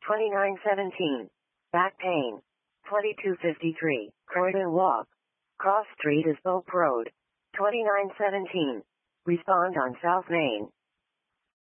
2917. Back pain. 2253. Croydon Walk. Cross Street is Pope Road. 2917. Respond on South Main.